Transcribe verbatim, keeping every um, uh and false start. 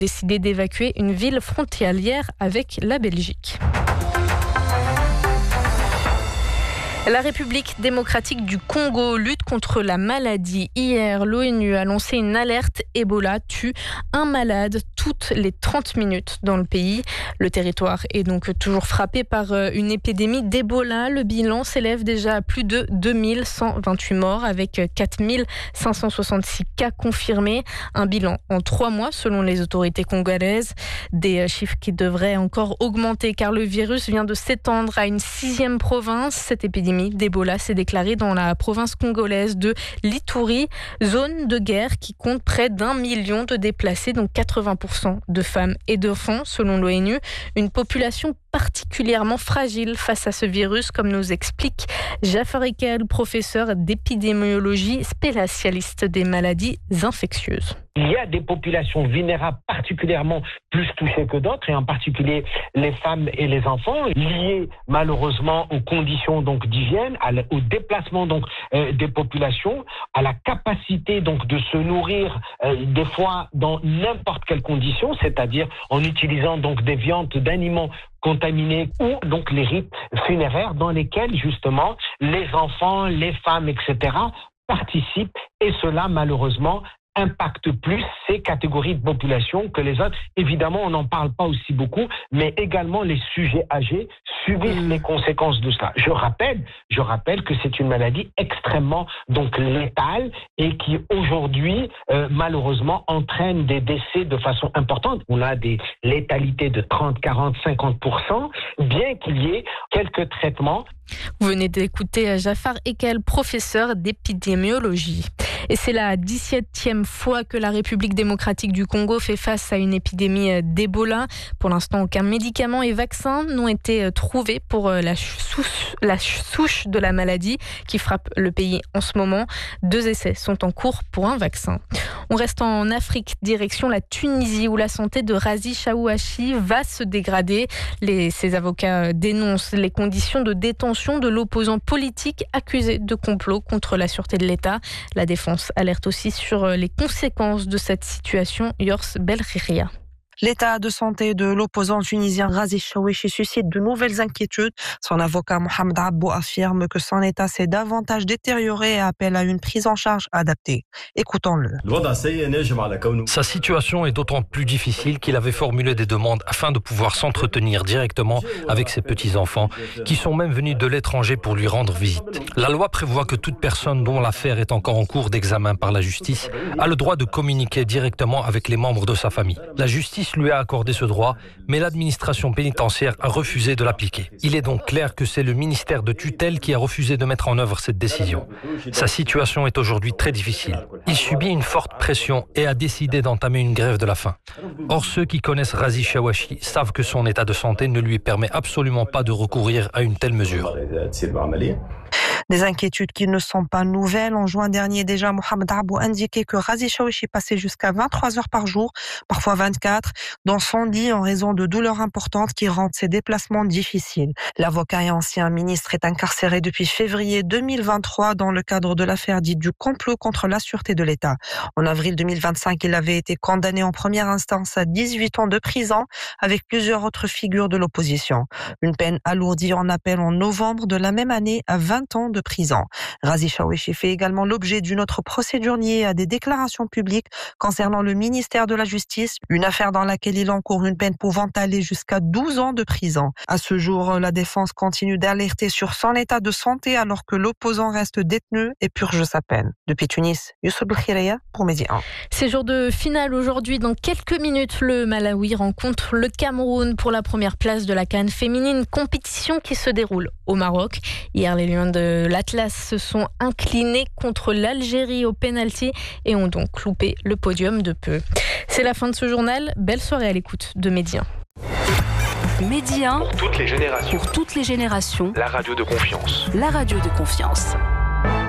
décidé d'évacuer une ville frontalière avec la Belgique. La République démocratique du Congo lutte contre la maladie. Hier, l'ONU a lancé une alerte Ebola tue un malade toutes les trente minutes dans le pays. Le territoire est donc toujours frappé par une épidémie d'Ebola. Le bilan s'élève déjà à plus de deux mille cent vingt-huit morts avec quatre mille cinq cent soixante-six cas confirmés. Un bilan en trois mois selon les autorités congolaises. Des chiffres qui devraient encore augmenter car le virus vient de s'étendre à une sixième province. Cette épidémie d'Ebola s'est déclarée dans la province congolaise de l'Ituri, zone de guerre qui compte près d'un million de déplacés, dont quatre-vingts pour cent de femmes et d'enfants, selon l'ONU. Une population particulièrement fragile face à ce virus, comme nous explique Jafar Ekel, professeur d'épidémiologie, spécialiste des maladies infectieuses. Il y a des populations vulnérables particulièrement plus touchées que d'autres, et en particulier les femmes et les enfants, liées malheureusement aux conditions donc d'hygiène, au déplacement donc euh, des populations, à la capacité donc de se nourrir euh, des fois dans n'importe quelle condition, c'est-à-dire en utilisant donc des viandes d'animaux contaminés ou donc les rites funéraires dans lesquels justement les enfants, les femmes, et cetera participent, et cela malheureusement impacte plus ces catégories de population que les autres. Évidemment, on n'en parle pas aussi beaucoup, mais également les sujets âgés subissent les conséquences de cela. Je rappelle, je rappelle que c'est une maladie extrêmement donc létale et qui aujourd'hui euh, malheureusement entraîne des décès de façon importante. On a des létalités de trente, quarante, cinquante pour cent, bien qu'il y ait quelques traitements. Vous venez d'écouter Jafar Ekel, professeur d'épidémiologie. Et c'est la dix-septième fois que la République démocratique du Congo fait face à une épidémie d'Ebola. Pour l'instant, aucun médicament et vaccin n'ont été trouvés pour la souche, la souche de la maladie qui frappe le pays en ce moment. Deux essais sont en cours pour un vaccin. On reste en Afrique, direction la Tunisie, où la santé de Razi Chaouachi va se dégrader. Les, ses avocats dénoncent les conditions de détention de l'opposant politique accusé de complot contre la sûreté de l'État. La défense alerte aussi sur les conséquences de cette situation. Yors Belriria. L'état de santé de l'opposant tunisien Razi Chaouachi suscite de nouvelles inquiétudes. Son avocat Mohamed Abou affirme que son état s'est davantage détérioré et appelle à une prise en charge adaptée. Écoutons-le. Sa situation est d'autant plus difficile qu'il avait formulé des demandes afin de pouvoir s'entretenir directement avec ses petits-enfants qui sont même venus de l'étranger pour lui rendre visite. La loi prévoit que toute personne dont l'affaire est encore en cours d'examen par la justice a le droit de communiquer directement avec les membres de sa famille. La justice lui a accordé ce droit, mais l'administration pénitentiaire a refusé de l'appliquer. Il est donc clair que c'est le ministère de tutelle qui a refusé de mettre en œuvre cette décision. Sa situation est aujourd'hui très difficile. Il subit une forte pression et a décidé d'entamer une grève de la faim. Or, ceux qui connaissent Razi Chaouachi savent que son état de santé ne lui permet absolument pas de recourir à une telle mesure. Des inquiétudes qui ne sont pas nouvelles. En juin dernier, déjà, Mohamed Abou indiquait que Razi Chaouachi passait jusqu'à vingt-trois heures par jour, parfois vingt-quatre, dans son lit en raison de douleurs importantes qui rendent ses déplacements difficiles. L'avocat et ancien ministre est incarcéré depuis février deux mille vingt-trois dans le cadre de l'affaire dite du complot contre la sûreté de l'État. En avril deux mille vingt-cinq, il avait été condamné en première instance à dix-huit ans de prison avec plusieurs autres figures de l'opposition. Une peine alourdie en appel en novembre de la même année à vingt ans de prison. Razi Chaouachi fait également l'objet d'une autre procédure liée à des déclarations publiques concernant le ministère de la Justice, une affaire dans laquelle il encourt une peine pouvant aller jusqu'à douze ans de prison. À ce jour, la défense continue d'alerter sur son état de santé alors que l'opposant reste détenu et purge sa peine. Depuis Tunis, Youssef Belkhiria pour Midi un. C'est jour de finale aujourd'hui. Dans quelques minutes, le Malawi rencontre le Cameroun pour la première place de la CAN féminine, compétition qui se déroule au Maroc. Hier, les Lions de l'Atlas se sont inclinés contre l'Algérie au pénalty et ont donc loupé le podium de peu. C'est la fin de ce journal. Belle soirée à l'écoute de Midi un. Midi un, pour toutes les générations. Pour toutes les générations. La radio de confiance. La radio de confiance.